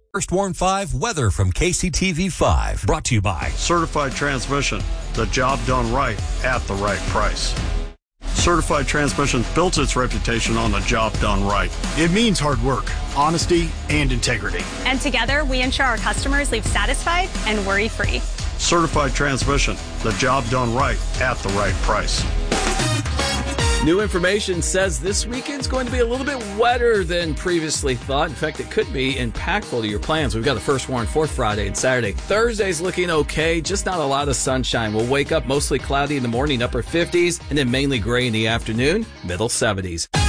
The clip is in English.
First Warn 5 weather from KCTV 5. Brought to you by Certified Transmission, the job done right at the right price. Certified Transmission built its reputation on the job done right. It means hard work, honesty, and integrity. And together, we ensure our customers leave satisfied and worry-free. Certified Transmission, the job done right at the right price. New information says this weekend's going to be a little bit wetter than previously thought. In fact, it could be impactful to your plans. We've got the First Warn 4th Friday and Saturday. Thursday's looking okay, just not a lot of sunshine. We'll wake up mostly cloudy in the morning, upper 50s, and then mainly gray in the afternoon, middle 70s.